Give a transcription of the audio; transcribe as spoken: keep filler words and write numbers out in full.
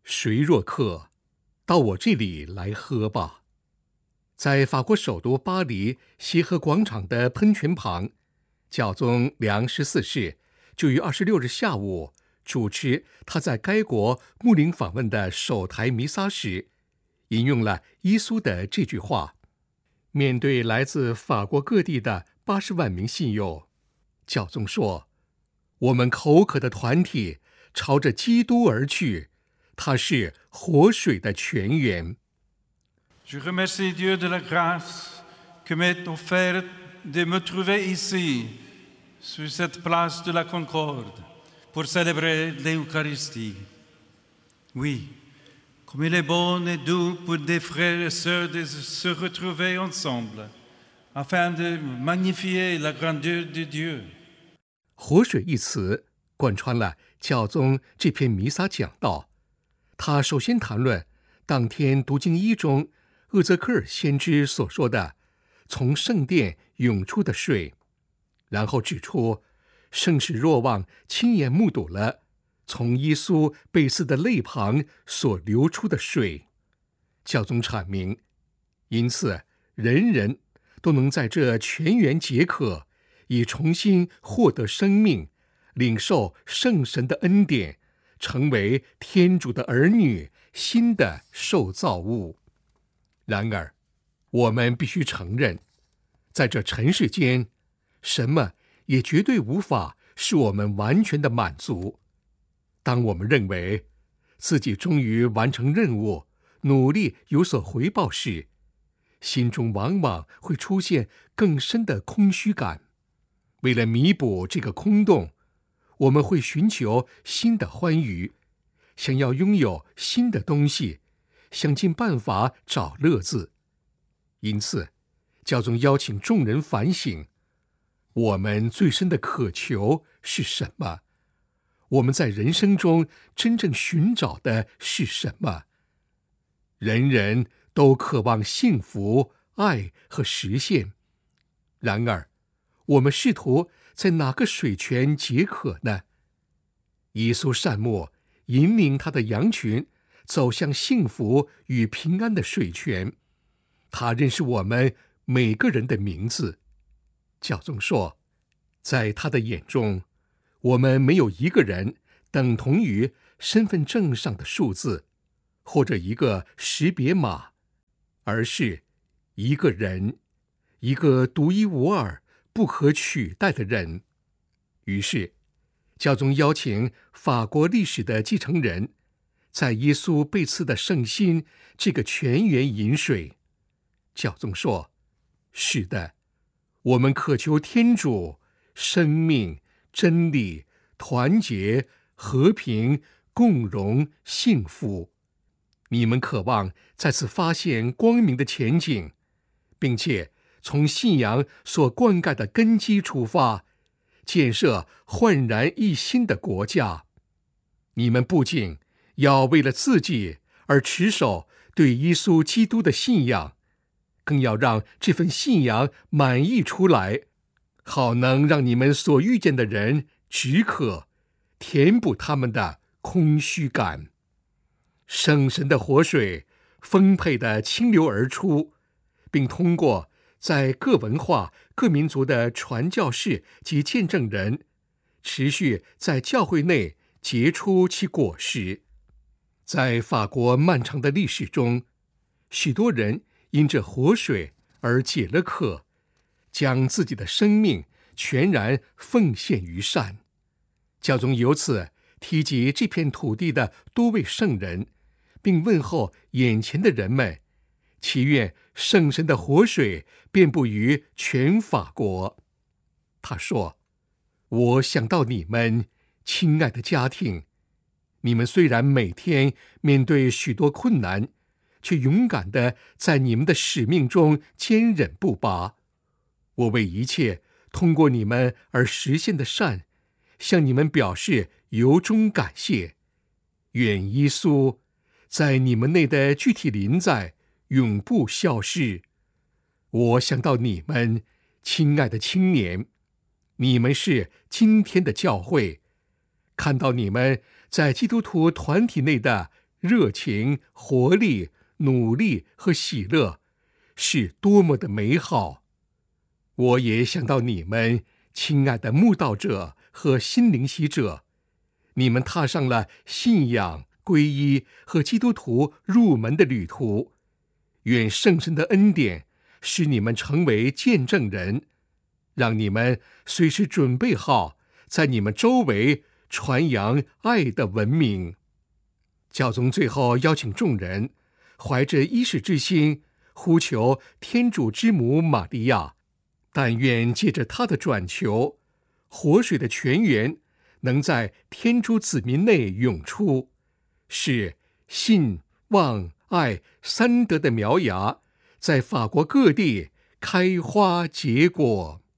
谁若渴，到我这里来喝吧。在法国首都巴黎西河广场的喷泉旁，教宗良十四世就于二十六日下午主持他在该国牧灵访问的首台弥撒时，引用了耶稣的这句话。面对来自法国各地的八十万名信友，教宗说：我们口渴的团体朝着基督而去，他是活水的泉源。 Je remercie Dieu de la grâce que m'est offerte de me trouver ici, sur cette place de la Concorde, pour célébrer l'Eucharistie. Oui, comme il est bon et doux pour des frères et sœurs de se retrouver ensemble, afin de magnifier la grandeur de Dieu. 活水一词贯穿了教宗这篇弥撒讲道。他首先谈论当天读经一中厄泽克尔先知所说的从圣殿涌出的水，然后指出圣使若望亲眼目睹了从耶稣被刺的肋旁所流出的水。教宗阐明，因此人人都能在这泉源解渴，以重新获得生命，领受圣神的恩典，成为天主的儿女，新的受造物。然而，我们必须承认，在这尘世间，什么也绝对无法使我们完全的满足。当我们认为自己终于完成任务，努力有所回报时，心中往往会出现更深的空虚感。为了弥补这个空洞，我们会寻求新的欢愉，想要拥有新的东西，想尽办法找乐子。因此，教宗邀请众人反省：我们最深的渴求是什么？我们在人生中真正寻找的是什么？人人都渴望幸福、爱和实现。然而，我们试图在哪个水泉解渴呢？耶稣善牧引领他的羊群走向幸福与平安的水泉。他认识我们每个人的名字。教宗说，在他的眼中，我们没有一个人等同于身份证上的数字，或者一个识别码，而是一个人，一个独一无二、不可取代的人。于是，教宗邀请法国历史的继承人，在耶稣被刺的圣心这个泉源饮水。教宗说：是的，我们渴求天主、生命、真理、团结、和平、共荣、幸福。你们渴望再次发现光明的前景，并且从信仰所灌溉的根基出发，建设焕然一新的国家。你们不仅要为了自己而持守对耶稣基督的信仰，更要让这份信仰满溢出来，好能让你们所遇见的人止渴，填补他们的空虚感。圣神的活水丰沛地清流而出，并通过在各文化、各民族的传教士及见证人，持续在教会内结出其果实。在法国漫长的历史中，许多人因这活水而解了渴，将自己的生命全然奉献于善。教宗由此提及这片土地的多位圣人，并问候眼前的人们，祈愿圣神的活水遍布于全法国。他说：我想到你们，亲爱的家庭，你们虽然每天面对许多困难，却勇敢地在你们的使命中坚忍不拔。我为一切通过你们而实现的善，向你们表示由衷感谢。愿耶稣在你们内的具体临在永不消逝。我想到你们，亲爱的青年，你们是今天的教会，看到你们在基督徒团体内的热情、活力、努力和喜乐，是多么的美好！我也想到你们，亲爱的慕道者和心灵习者，你们踏上了信仰、皈依和基督徒入门的旅途。愿圣神的恩典使你们成为见证人，让你们随时准备好，在你们周围传扬爱的文明。教宗最后邀请众人，怀着依世之心，呼求天主之母玛利亚，但愿借着她的转求，活水的泉源能在天主子民内涌出，使信、望、爱三德的苗芽在法国各地开花结果。